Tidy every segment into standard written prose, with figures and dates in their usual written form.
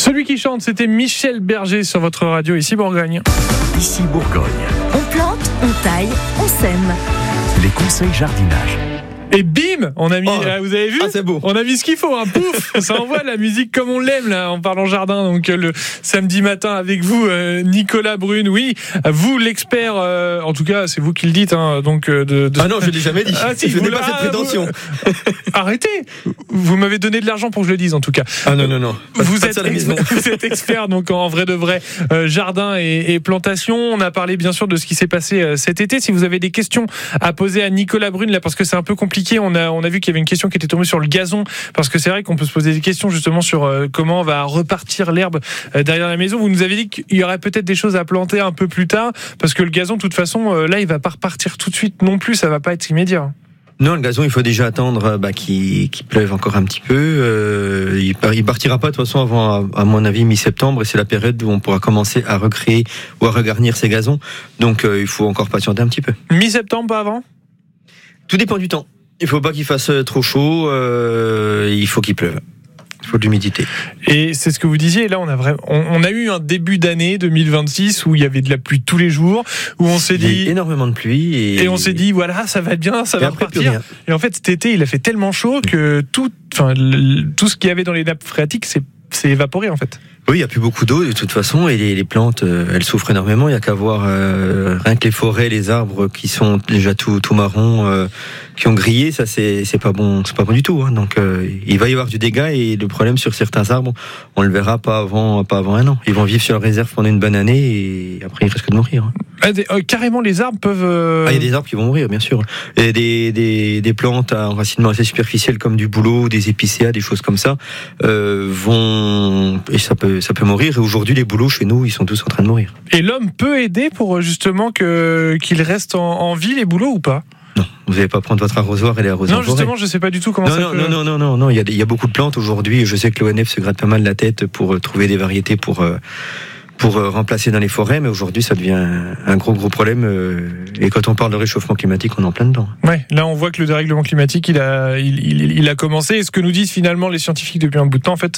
Celui qui chante, c'était Michel Berger sur votre radio, ici Bourgogne. Ici Bourgogne. On plante, on taille, on sème. Les conseils jardinage. Et bim, on a mis, vous avez vu, c'est beau. On a mis ce qu'il faut, pouf, ça envoie la musique comme on l'aime là, en parlant jardin. Donc le samedi matin avec vous, Nicolas Brune, oui, vous l'expert, en tout cas c'est vous qui le dites, donc Ah non, je l'ai jamais dit. Ah si, je n'ai pas cette prétention. Arrêtez, vous m'avez donné de l'argent pour que je le dise en tout cas. Ah non. Vous êtes expert donc en vrai de vrai jardin et plantation. On a parlé bien sûr de ce qui s'est passé cet été. Si vous avez des questions à poser à Nicolas Brune là, parce que c'est un peu compliqué. On a vu qu'il y avait une question qui était tombée sur le gazon, parce que c'est vrai qu'on peut se poser des questions justement sur comment on va repartir l'herbe derrière la maison. Vous nous avez dit qu'il y aurait peut-être des choses à planter un peu plus tard, parce que le gazon de toute façon là il va pas repartir tout de suite non plus, ça va pas être immédiat. Non, le gazon, il faut déjà attendre qu'il pleuve encore un petit peu. Il partira pas de toute façon avant, à mon avis, mi-septembre, et c'est la période où on pourra commencer à recréer ou à regarnir ces gazons. Donc il faut encore patienter un petit peu. Mi-septembre, pas avant ? Tout dépend du temps. Il faut pas qu'il fasse trop chaud, il faut qu'il pleuve. Il faut de l'humidité. Et c'est ce que vous disiez, là on a eu un début d'année 2026 où il y avait de la pluie tous les jours, où on s'est dit énormément de pluie et on s'est dit voilà, ça va bien, ça va repartir. Et en fait cet été, il a fait tellement chaud que tout ce qu'il y avait dans les nappes phréatiques s'est évaporé en fait. Oui, il n'y a plus beaucoup d'eau de toute façon, et les plantes, elles souffrent énormément. Il n'y a qu'à voir rien que les forêts, les arbres qui sont déjà tout marron, qui ont grillé, ça c'est pas bon du tout. Donc il va y avoir du dégât, et le problème sur certains arbres, on le verra pas avant un an. Ils vont vivre sur la réserve pendant une bonne année, et après ils risquent de mourir. Carrément, les arbres peuvent. Il y a des arbres qui vont mourir, bien sûr. Et des plantes à enracinement assez superficiel comme du bouleau, des épicéas, des choses comme ça, et ça peut mourir. Et aujourd'hui, les bouleaux chez nous, ils sont tous en train de mourir. Et l'homme peut aider pour justement qu'ils restent en vie, les bouleaux, ou pas ? Non, vous n'allez pas prendre votre arrosoir et les arroser en forêt. Non, justement, je sais pas du tout comment ça peut... Non, il y a beaucoup de plantes aujourd'hui. Je sais que l'ONF se gratte pas mal la tête pour trouver des variétés pour remplacer dans les forêts, mais aujourd'hui ça devient un gros problème, et quand on parle de réchauffement climatique, on est en plein dedans. Ouais, là on voit que le dérèglement climatique il a commencé, et ce que nous disent finalement les scientifiques depuis un bout de temps, en fait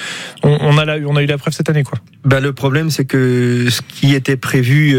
on a eu la preuve cette année, quoi. Le problème, c'est que ce qui était prévu,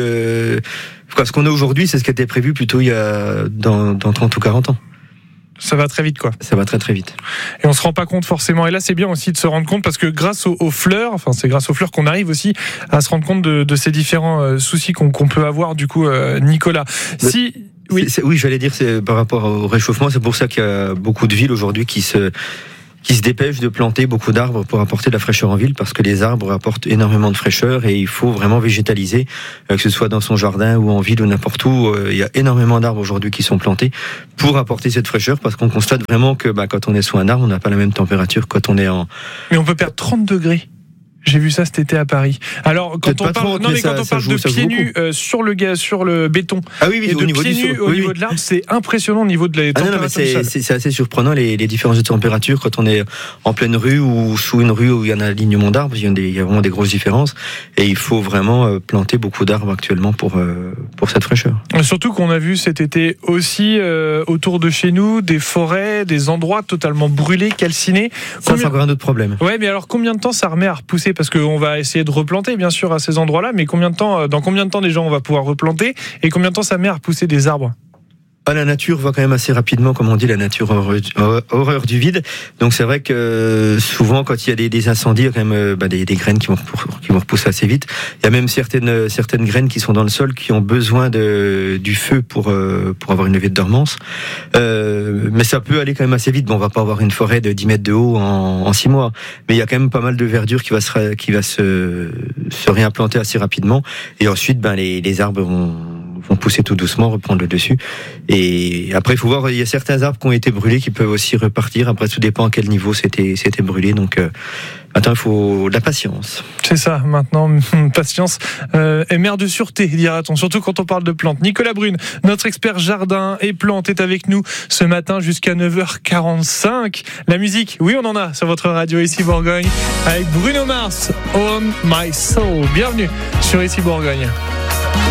ce qu'on a aujourd'hui, c'est ce qui était prévu plutôt il y a dans 30 ou 40 ans. Ça va très vite, quoi. Ça va très très vite. Et on se rend pas compte forcément. Et là, c'est bien aussi de se rendre compte, parce que grâce aux fleurs, c'est grâce aux fleurs qu'on arrive aussi à se rendre compte de ces différents soucis qu'on peut avoir, du coup, Nicolas. Oui, j'allais dire, c'est par rapport au réchauffement, c'est pour ça qu'il y a beaucoup de villes aujourd'hui qui se dépêchent de planter beaucoup d'arbres pour apporter de la fraîcheur en ville, parce que les arbres apportent énormément de fraîcheur, et il faut vraiment végétaliser, que ce soit dans son jardin ou en ville ou n'importe où. Il y a énormément d'arbres aujourd'hui qui sont plantés pour apporter cette fraîcheur, parce qu'on constate vraiment que quand on est sous un arbre, on n'a pas la même température quand on est en... Mais on peut perdre 30 degrés. J'ai vu ça cet été à Paris. Alors quand on parle de pieds nus sur le béton, et au niveau pieds nus au niveau de l'arbre, c'est impressionnant au niveau de la température. C'est assez surprenant les différences de température quand on est en pleine rue ou sous une rue où il y en a un alignement d'arbres. Il y a vraiment des grosses différences, et il faut vraiment planter beaucoup d'arbres actuellement pour cette fraîcheur. Surtout qu'on a vu cet été aussi autour de chez nous des forêts, des endroits totalement brûlés, calcinés. Ça, c'est encore un autre problème. Ouais, mais alors combien de temps ça remet à repousser ? Parce qu'on va essayer de replanter, bien sûr, à ces endroits-là, mais dans combien de temps déjà on va pouvoir replanter, et combien de temps ça met à repousser des arbres ? La nature va quand même assez rapidement, comme on dit, la nature horreur du vide. Donc c'est vrai que souvent, quand il y a des incendies, il y a quand même des graines qui vont repousser assez vite. Il y a même certaines graines qui sont dans le sol qui ont besoin du feu pour avoir une levée de dormance. Mais ça peut aller quand même assez vite. Bon, on va pas avoir une forêt de 10 mètres de haut en 6 mois, mais il y a quand même pas mal de verdure qui va se réimplanter assez rapidement. Et ensuite, les arbres vont pousser tout doucement, reprendre le dessus. Et après, il faut voir, il y a certains arbres qui ont été brûlés qui peuvent aussi repartir. Après, tout dépend à quel niveau c'était brûlé. Donc, maintenant, il faut de la patience. C'est ça, maintenant, patience est mère de sûreté, dira-t-on, surtout quand on parle de plantes. Nicolas Brune, notre expert jardin et plantes, est avec nous ce matin jusqu'à 9h45. La musique, oui, on en a sur votre radio ici Bourgogne, avec Bruno Mars, On My Soul. Bienvenue sur ici Bourgogne.